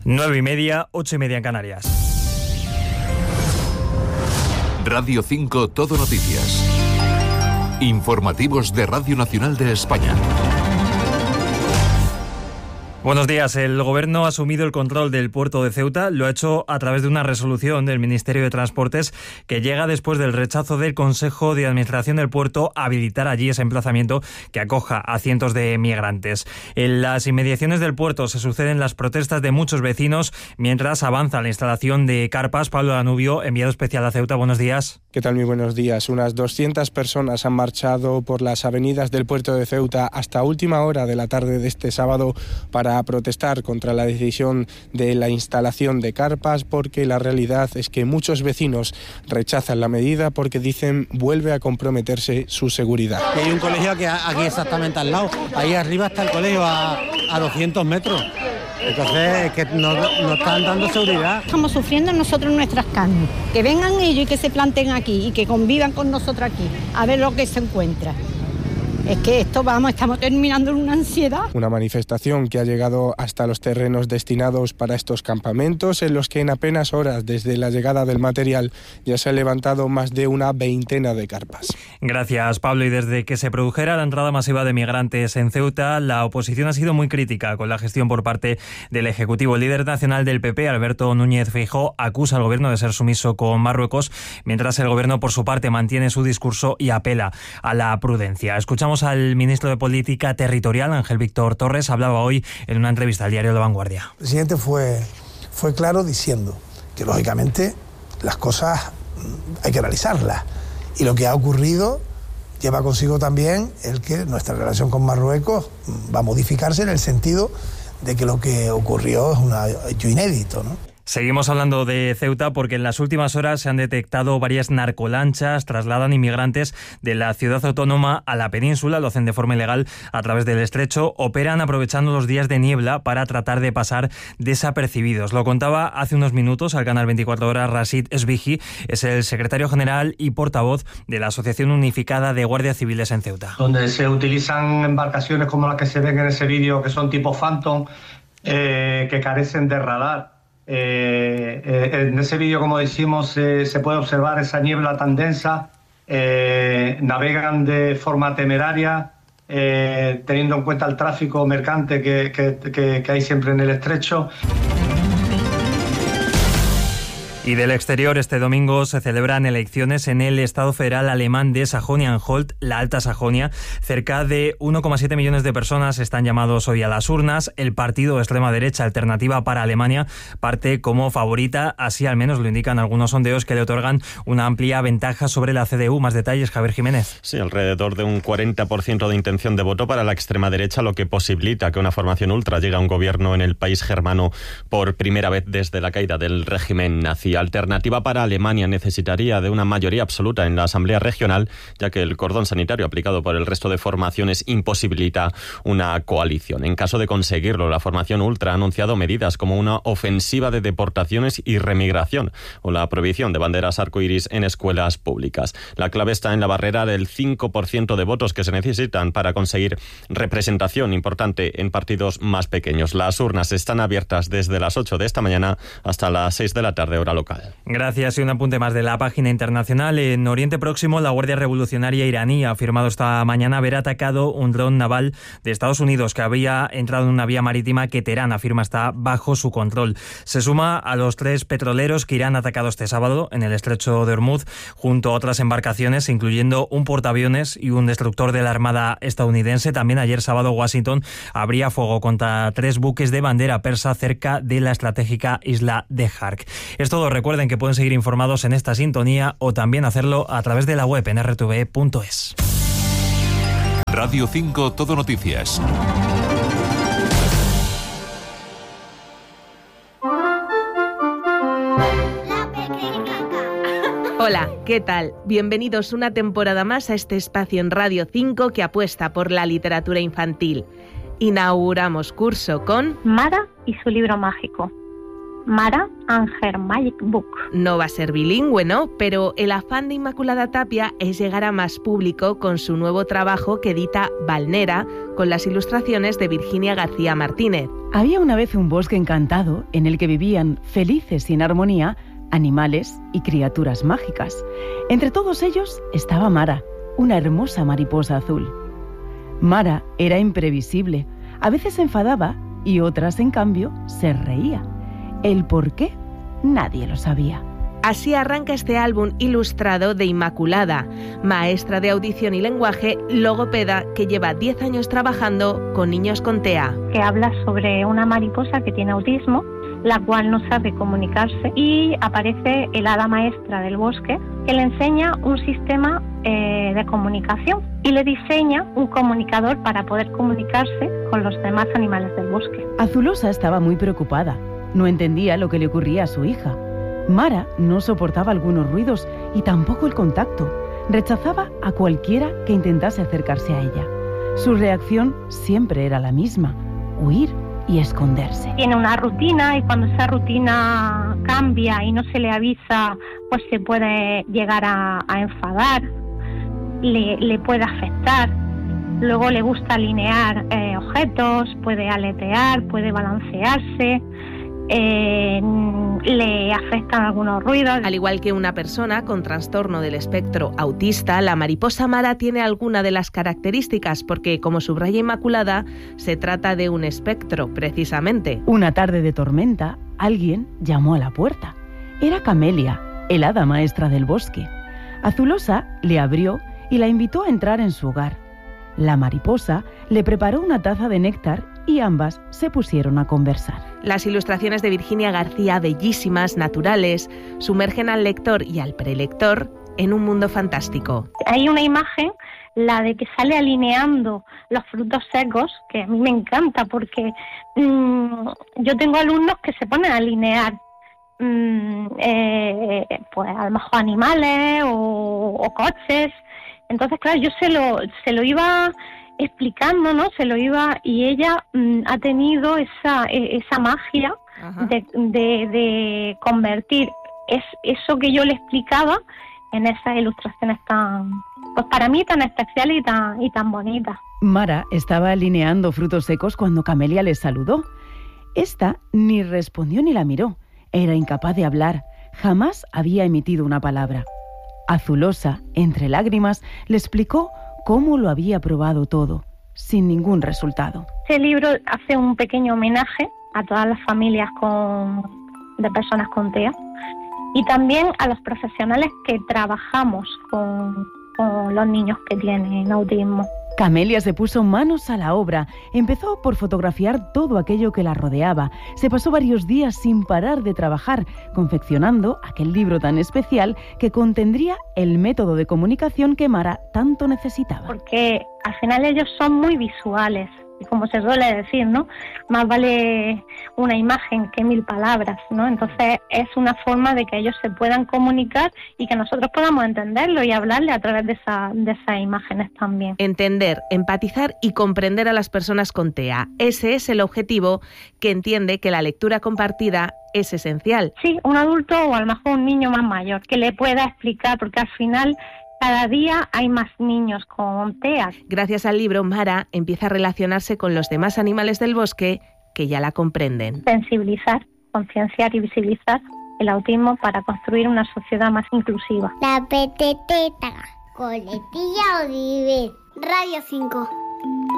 9:30, 8:30 en Canarias. Radio 5 Todo Noticias. Informativos de Radio Nacional de España. Buenos días. El Gobierno ha asumido el control del puerto de Ceuta. Lo ha hecho a través de una resolución del Ministerio de Transportes que llega después del rechazo del Consejo de Administración del puerto a habilitar allí ese emplazamiento que acoja a cientos de migrantes. En las inmediaciones del puerto se suceden las protestas de muchos vecinos mientras avanza la instalación de carpas. Pablo Danubio, enviado especial a Ceuta. Buenos días. ¿Qué tal? Muy buenos días. Unas 200 personas han marchado por las avenidas del puerto de Ceuta hasta última hora de la tarde de este sábado para protestar contra la decisión de la instalación de carpas, porque la realidad es que muchos vecinos rechazan la medida porque dicen vuelve a comprometerse su seguridad. Hay un colegio que aquí exactamente al lado, ahí arriba está el colegio a 200 metros. Entonces es que no están dando seguridad. Estamos sufriendo nosotros nuestras carnes. Que vengan ellos y que se planten aquí y que convivan con nosotros aquí, a ver lo que se encuentra. Es que estamos terminando en una ansiedad. Una manifestación que ha llegado hasta los terrenos destinados para estos campamentos, en los que en apenas horas desde la llegada del material ya se han levantado más de una veintena de carpas. Gracias, Pablo. Y desde que se produjera la entrada masiva de migrantes en Ceuta, la oposición ha sido muy crítica con la gestión por parte del Ejecutivo. El líder nacional del PP, Alberto Núñez Feijóo, acusa al Gobierno de ser sumiso con Marruecos, mientras el Gobierno, por su parte, mantiene su discurso y apela a la prudencia. Escuchamos al ministro de Política Territorial, Ángel Víctor Torres. Hablaba hoy en una entrevista al diario La Vanguardia. El presidente fue claro diciendo que, lógicamente, las cosas hay que analizarlas. Y lo que ha ocurrido lleva consigo también el que nuestra relación con Marruecos va a modificarse en el sentido de que lo que ocurrió es un hecho inédito, ¿no? Seguimos hablando de Ceuta porque en las últimas horas se han detectado varias narcolanchas, trasladan inmigrantes de la ciudad autónoma a la península, lo hacen de forma ilegal a través del estrecho, operan aprovechando los días de niebla para tratar de pasar desapercibidos. Lo contaba hace unos minutos al canal 24 Horas Rashid Esbiji, es el secretario general y portavoz de la Asociación Unificada de Guardias Civiles en Ceuta. Donde se utilizan embarcaciones como las que se ven en ese vídeo, que son tipo Phantom, que carecen de radar. En ese vídeo, como decimos, se puede observar esa niebla tan densa, navegan de forma temeraria, teniendo en cuenta el tráfico mercante que hay siempre en el estrecho. Y del exterior, este domingo se celebran elecciones en el Estado Federal alemán de Sajonia-Anhalt, la Alta Sajonia. Cerca de 1,7 millones de personas están llamados hoy a las urnas. El partido de extrema derecha, Alternativa para Alemania, parte como favorita, así al menos lo indican algunos sondeos que le otorgan una amplia ventaja sobre la CDU. Más detalles, Javier Jiménez. Sí, alrededor de un 40% de intención de voto para la extrema derecha, lo que posibilita que una formación ultra llegue a un gobierno en el país germano por primera vez desde la caída del régimen nazi. Alternativa para Alemania necesitaría de una mayoría absoluta en la Asamblea Regional, ya que el cordón sanitario aplicado por el resto de formaciones imposibilita una coalición. En caso de conseguirlo, la formación ultra ha anunciado medidas como una ofensiva de deportaciones y remigración o la prohibición de banderas arcoíris en escuelas públicas. La clave está en la barrera del 5% de votos que se necesitan para conseguir representación importante en partidos más pequeños. Las urnas están abiertas desde las 8 de esta mañana hasta las 6 de la tarde, hora local. Gracias. Y un apunte más de la página internacional. En Oriente Próximo, la Guardia Revolucionaria iraní ha afirmado esta mañana haber atacado un dron naval de Estados Unidos que había entrado en una vía marítima que Teherán afirma está bajo su control. Se suma a los 3 petroleros que Irán ha atacado este sábado en el estrecho de Hormuz, junto a otras embarcaciones, incluyendo un portaaviones y un destructor de la Armada estadounidense. También ayer sábado Washington abría fuego contra 3 buques de bandera persa cerca de la estratégica isla de Hark. Es todo. Recuerden que pueden seguir informados en esta sintonía o también hacerlo a través de la web en rtve.es. Radio 5 Todo Noticias. Hola, ¿qué tal? Bienvenidos una temporada más a este espacio en Radio 5 que apuesta por la literatura infantil. Inauguramos curso con Mara y su libro mágico. Mara and Her Magic Book. No va a ser bilingüe, ¿no? Pero el afán de Inmaculada Tapia es llegar a más público con su nuevo trabajo que edita Valnera, con las ilustraciones de Virginia García Martínez. Había una vez un bosque encantado en el que vivían, felices y en armonía, animales y criaturas mágicas. Entre todos ellos estaba Mara, una hermosa mariposa azul. Mara era imprevisible, a veces se enfadaba y otras, en cambio, se reía. El por qué nadie lo sabía. Así arranca este álbum ilustrado de Inmaculada, maestra de audición y lenguaje, logopeda que lleva 10 años trabajando con niños con TEA. Que habla sobre una mariposa que tiene autismo, la cual no sabe comunicarse, y aparece el hada maestra del bosque que le enseña un sistema de comunicación y le diseña un comunicador para poder comunicarse con los demás animales del bosque. Azulosa estaba muy preocupada. No entendía lo que le ocurría a su hija. Mara no soportaba algunos ruidos y tampoco el contacto. Rechazaba a cualquiera que intentase acercarse a ella. Su reacción siempre era la misma: huir y esconderse. Tiene una rutina y cuando esa rutina cambia y no se le avisa, pues se puede llegar a enfadar, le puede afectar. Luego le gusta alinear objetos, puede aletear, puede balancearse. Le afectan algunos ruidos. Al igual que una persona con trastorno del espectro autista, la mariposa Mara tiene alguna de las características porque, como subraya Inmaculada, se trata de un espectro, precisamente. Una tarde de tormenta, alguien llamó a la puerta. Era Camelia, el hada maestra del bosque. Azulosa le abrió y la invitó a entrar en su hogar. La mariposa le preparó una taza de néctar y ambas se pusieron a conversar. Las ilustraciones de Virginia García, bellísimas, naturales, sumergen al lector y al prelector en un mundo fantástico. Hay una imagen, la de que sale alineando los frutos secos, que a mí me encanta porque yo tengo alumnos que se ponen a alinear pues a lo mejor animales o coches. Entonces, claro, yo se lo iba explicando, ¿no? Y ella ha tenido esa magia de convertir eso que yo le explicaba en esas ilustraciones tan, pues para mí tan especiales y tan bonitas. Mara estaba alineando frutos secos cuando Camelia le saludó. Esta ni respondió ni la miró. Era incapaz de hablar. Jamás había emitido una palabra. Azulosa, entre lágrimas, le explicó cómo lo había probado todo, sin ningún resultado. Este libro hace un pequeño homenaje a todas las familias de personas con TEA y también a los profesionales que trabajamos con los niños que tienen autismo. Camelia se puso manos a la obra. Empezó por fotografiar todo aquello que la rodeaba. Se pasó varios días sin parar de trabajar, confeccionando aquel libro tan especial que contendría el método de comunicación que Mara tanto necesitaba. Porque al final ellos son muy visuales. Y como se suele decir, ¿no? Más vale una imagen que 1000 palabras, ¿no? Entonces es una forma de que ellos se puedan comunicar y que nosotros podamos entenderlo y hablarle a través de esas imágenes también. Entender, empatizar y comprender a las personas con TEA. Ese es el objetivo que entiende que la lectura compartida es esencial. Sí, un adulto o a lo mejor un niño más mayor que le pueda explicar, porque al final cada día hay más niños con TEA. Gracias al libro, Mara empieza a relacionarse con los demás animales del bosque que ya la comprenden. Sensibilizar, concienciar y visibilizar el autismo para construir una sociedad más inclusiva. La peteteta, coletilla o Radio 5.